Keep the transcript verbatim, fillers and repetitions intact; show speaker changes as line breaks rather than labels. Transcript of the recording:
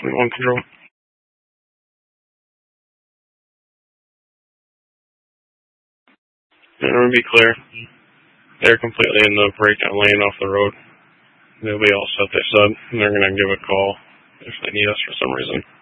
twenty-one control. And it'll be clear. They're completely in the breakdown lane off the road. They'll be all set, they said. And they're going to give a call if they need us for some reason.